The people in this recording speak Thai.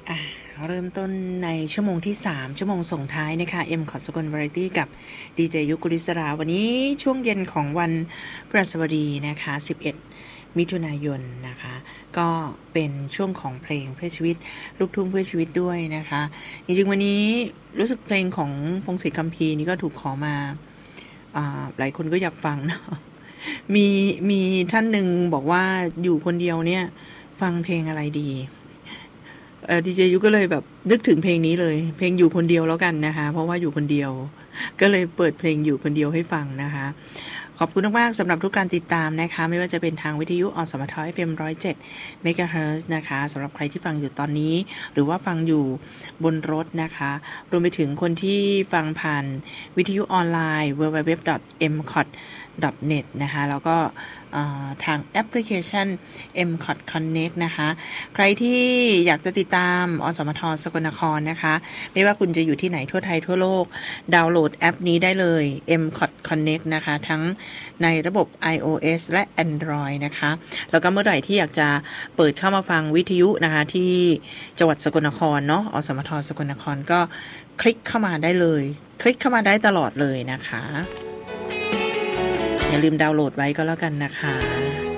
อ่ะเริ่มต้นในชั่วโมงที่3ชั่วโมงส่งท้ายนะคะ M ขอสกลวาไรตี้กับดีเจยุกุลิศราวันนี้ช่วงเย็นของวันพฤหัสบดีนะคะ11มิถุนายนนะคะก็เป็นช่วงของเพลงเพื่อชีวิตลูกทุ่งเพื่อชีวิตด้วยนะคะจริงๆวันนี้รู้สึกเพลงของพงศิษฐ์คัมภีร์นี่ก็ถูกขอมาหลายคนก็อยากฟังเนาะมีท่านหนึ่งบอกว่าอยู่คนเดียวเนี่ยฟังเพลงอะไรดีดีเจยุก็เลยแบบนึกถึงเพลงนี้เลยเพลงอยู่คนเดียวแล้วกันนะคะเพราะว่าอยู่คนเดียวก็เลยเปิดเพลงอยู่คนเดียวให้ฟังนะคะขอบคุณมากๆสำหรับทุกการติดตามนะคะไม่ว่าจะเป็นทางวิทยุอสมท FM 107 เมกะเฮิรตซ์นะคะสำหรับใครที่ฟังอยู่ตอนนี้หรือว่าฟังอยู่บนรถนะคะรวมไปถึงคนที่ฟังผ่านวิทยุออนไลน์ www.mcot.net นะคะแล้วก็ทางแอปพลิเคชัน MCOT Connect นะคะใครที่อยากจะติดตามอสมทสกลนครนะคะไม่ว่าคุณจะอยู่ที่ไหนทั่วไทยทั่วโลกดาวน์โหลดแอปนี้ได้เลย MCOT Connect นะคะทั้งในระบบ iOS และ Android นะคะแล้วก็เมื่อไหร่ที่อยากจะเปิดเข้ามาฟังวิทยุนะคะที่จังหวัดสกลนครเนาะอสมทสกลนครก็คลิกเข้ามาได้เลยคลิกเข้ามาได้ตลอดเลยนะคะอย่าลืมดาวน์โหลดไว้ก็แล้วกันนะคะ